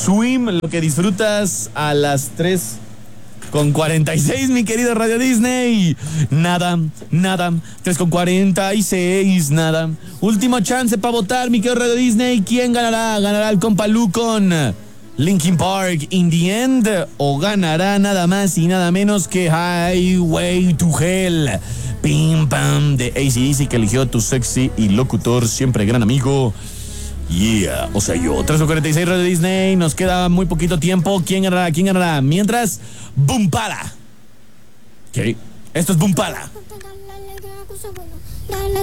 Swim, lo que disfrutas a las 3:46, mi querido Radio Disney. Nada. 3:46, nada. Último chance para votar, mi querido Radio Disney. ¿Quién ganará? ¿Ganará el compa Lu con Linkin Park in the End? ¿O ganará nada más y nada menos que Highway to Hell? Pim pam de AC/DC, que eligió tu sexy y locutor, siempre gran amigo. Yeah, o sea, yo. 3:46, Radio Disney. Nos queda muy poquito tiempo. ¿Quién ganará? Mientras, Bumpala. Ok, esto es Bumpala.